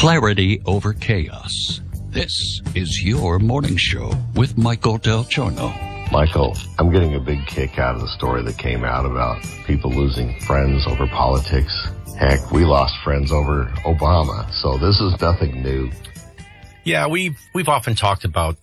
Clarity over chaos. This is your morning show with Michael Del Giorno. Michael, I'm getting a big kick out of the story that came out about people losing friends over politics. Heck, we lost friends over Obama, so this is nothing new. Yeah, we've often talked about,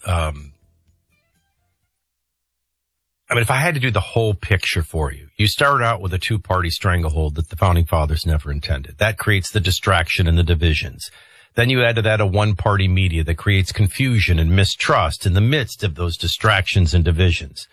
if I had to do the whole picture for you, you start out with a two-party stranglehold that the Founding Fathers never intended. That creates the distraction and the divisions. Then you add to that a one-party media that creates confusion and mistrust in the midst of those distractions and divisions.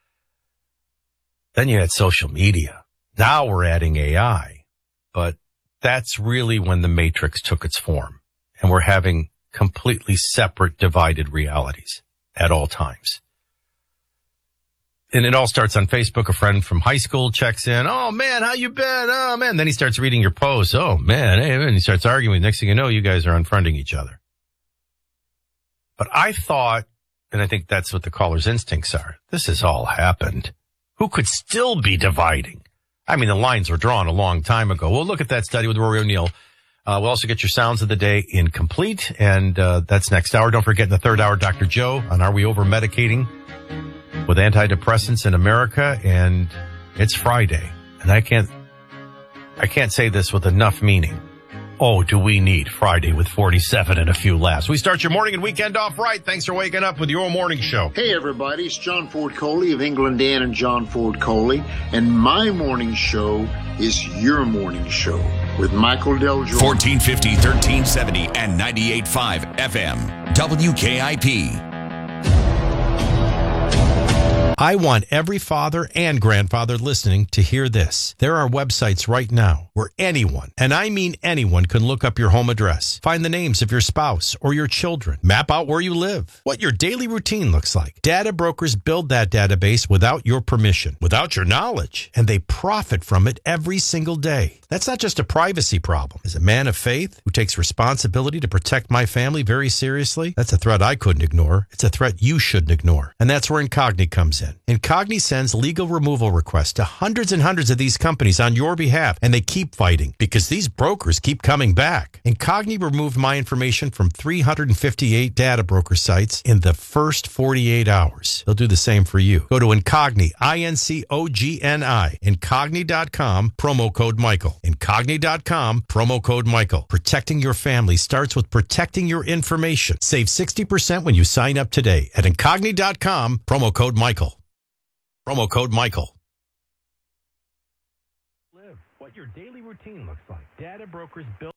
Then you add social media. Now we're adding AI. But that's really when the Matrix took its form. And we're having completely separate, divided realities at all times. And it all starts on Facebook. A friend from high school checks in. Oh, man, how you been? Oh, man. Then he starts reading your posts. Oh, man. Hey, man. He starts arguing. Next thing you know, you guys are unfriending each other. But I thought, and I think that's what the caller's instincts are, this has all happened. Who could still be dividing? I mean, the lines were drawn a long time ago. We'll look at that study with Rory O'Neill. We'll also get your sounds of the day in complete, and that's next hour. Don't forget in the third hour, Dr. Joe on Are We Over-Medicating with antidepressants in America, and it's Friday. And I can't say this with enough meaning. Oh, do we need Friday with 47 and a few laughs. We start your morning and weekend off right. Thanks for waking up with your morning show. Hey, everybody. It's John Ford Coley of England Dan and John Ford Coley. And my morning show is your morning show with Michael Del Giorno. 1450, 1370, and 98.5 FM. WKIP. I want every father and grandfather listening to hear this. There are websites right now where anyone, and I mean anyone, can look up your home address, find the names of your spouse or your children, map out where you live, what your daily routine looks like. Data brokers build that database without your permission, without your knowledge, and they profit from it every single day. That's not just a privacy problem. As a man of faith who takes responsibility to protect my family very seriously, that's a threat I couldn't ignore. It's a threat you shouldn't ignore. And that's where Incogni comes in. Incogni sends legal removal requests to hundreds and hundreds of these companies on your behalf, and they keep fighting because these brokers keep coming back. Incogni removed my information from 358 data broker sites in the first 48 hours. They'll do the same for you. Go to Incogni, INCOGNI, Incogni.com, promo code Michael. Incogni.com, promo code Michael. Protecting your family starts with protecting your information. Save 60% when you sign up today at Incogni.com, promo code Michael. Promo code Michael. Live what your daily routine looks like. Data brokers build.